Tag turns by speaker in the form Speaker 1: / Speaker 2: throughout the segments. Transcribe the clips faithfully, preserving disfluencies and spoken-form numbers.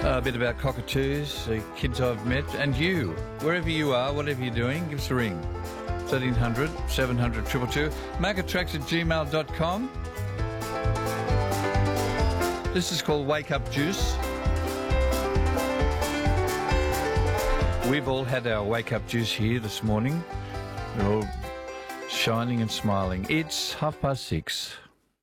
Speaker 1: A bit about cockatoos, the kids I've met, and you. Wherever you are, whatever you're doing, give us a ring. thirteen hundred, seven hundred, two two two. Magatrax at gmail dot com. This is called Wake Up Juice. We've all had our Wake Up Juice here this morning. We're all shining and smiling. It's half past six.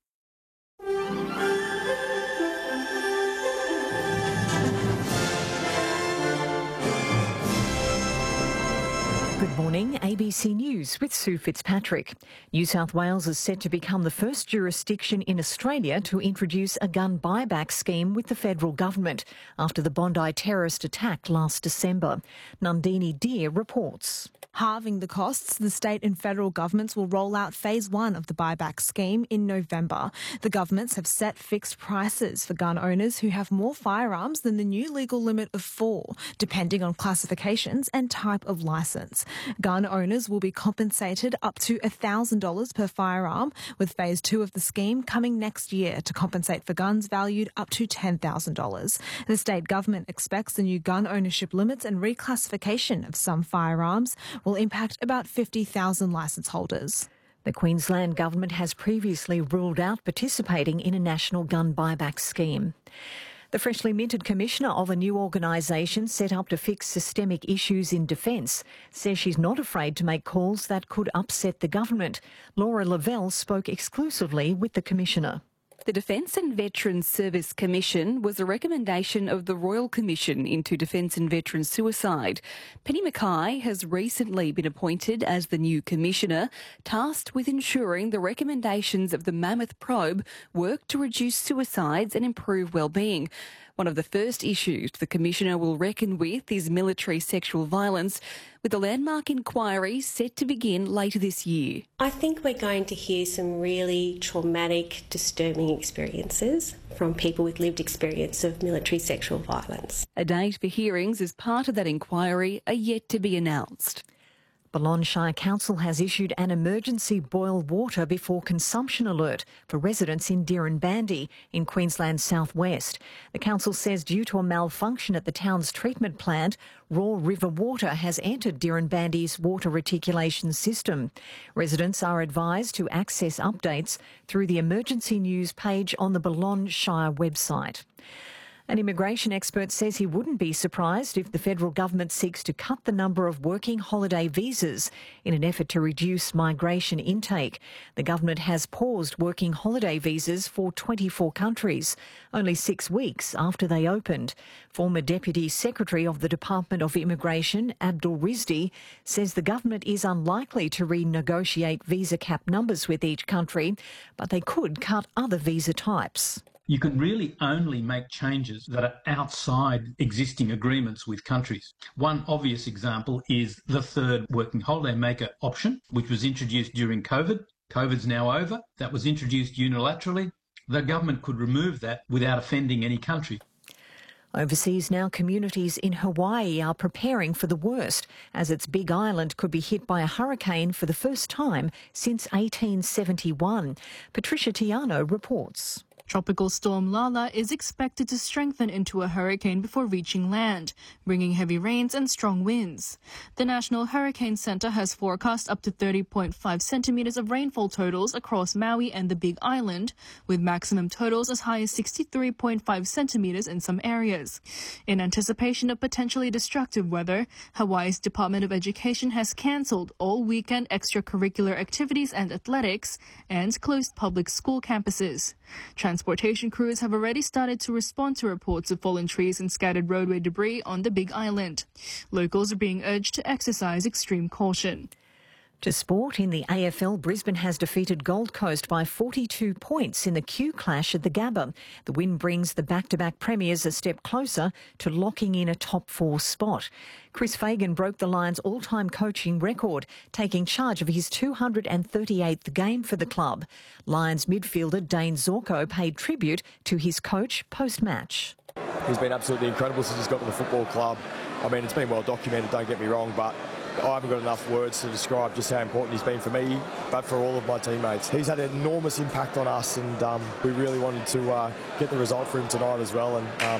Speaker 2: Good morning, A B C News with Sue Fitzpatrick. New South Wales is set to become the first jurisdiction in Australia to introduce a gun buyback scheme with the federal government after the Bondi terrorist attack last December. Nandini Deer reports.
Speaker 3: Halving the costs, the state and federal governments will roll out phase one of the buyback scheme in November. The governments have set fixed prices for gun owners who have more firearms than the new legal limit of four, depending on classifications and type of licence. Gun owners will be compensated up to one thousand dollars per firearm, with phase two of the scheme coming next year to compensate for guns valued up to ten thousand dollars. The state government expects the new gun ownership limits and reclassification of some firearms will impact about fifty thousand licence holders.
Speaker 2: The Queensland government has previously ruled out participating in a national gun buyback scheme. The freshly minted commissioner of a new organisation set up to fix systemic issues in defence says she's not afraid to make calls that could upset the government. Laura Lavelle spoke exclusively with the commissioner.
Speaker 4: The Defence and Veterans Service Commission was a recommendation of the Royal Commission into Defence and Veterans Suicide. Penny Mackay has recently been appointed as the new commissioner, tasked with ensuring the recommendations of the Mammoth Probe work to reduce suicides and improve well-being. One of the first issues the Commissioner will reckon with is military sexual violence, with the landmark inquiry set to begin later this year.
Speaker 5: I think we're going to hear some really traumatic, disturbing experiences from people with lived experience of military sexual violence.
Speaker 4: A date for hearings as part of that inquiry are yet to be announced.
Speaker 2: Balonne Shire Council has issued an emergency boil water before consumption alert for residents in Dirranbandi in Queensland's southwest. The council says due to a malfunction at the town's treatment plant, raw river water has entered Dirranbandi's water reticulation system. Residents are advised to access updates through the emergency news page on the Balonne Shire website. An immigration expert says he wouldn't be surprised if the federal government seeks to cut the number of working holiday visas in an effort to reduce migration intake. The government has paused working holiday visas for twenty-four countries, only six weeks after they opened. Former Deputy Secretary of the Department of Immigration, Abdul Rizdi, says the government is unlikely to renegotiate visa cap numbers with each country, but they could cut other visa types.
Speaker 6: You can really only make changes that are outside existing agreements with countries. One obvious example is the third working holiday maker option, which was introduced during COVID. COVID's now over. That was introduced unilaterally. The government could remove that without offending any country.
Speaker 2: Overseas now, communities in Hawaii are preparing for the worst as its big island could be hit by a hurricane for the first time since eighteen seventy-one. Patricia Tiano reports.
Speaker 7: Tropical storm Lala is expected to strengthen into a hurricane before reaching land, bringing heavy rains and strong winds. The National Hurricane Centre has forecast up to thirty point five centimetres of rainfall totals across Maui and the Big Island, with maximum totals as high as sixty-three point five centimetres in some areas. In anticipation of potentially destructive weather, Hawaii's Department of Education has cancelled all weekend extracurricular activities and athletics and closed public school campuses. Transportation crews have already started to respond to reports of fallen trees and scattered roadway debris on the Big Island. Locals are being urged to exercise extreme caution.
Speaker 2: To sport, in the A F L, Brisbane has defeated Gold Coast by forty-two points in the Q clash at the Gabba. The win brings the back-to-back premiers a step closer to locking in a top four spot. Chris Fagan broke the Lions' all-time coaching record, taking charge of his two hundred thirty-eighth game for the club. Lions midfielder Dane Zorko paid tribute to his coach post-match.
Speaker 8: He's been absolutely incredible since he's got to the football club. I mean, it's been well documented, don't get me wrong, but I haven't got enough words to describe just how important he's been for me, but for all of my teammates. He's had an enormous impact on us, and um, we really wanted to uh, get the result for him tonight as well. And um,